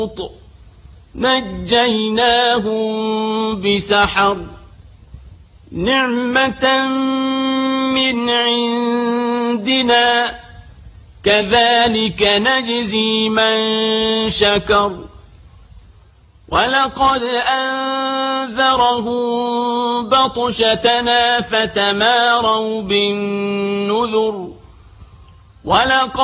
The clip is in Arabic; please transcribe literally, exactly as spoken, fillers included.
نجيناهم بسحر نعمة من عندنا كذلك نجزي من شكر ولقد أنذرهم بطشتنا فتماروا بالنذر ولقد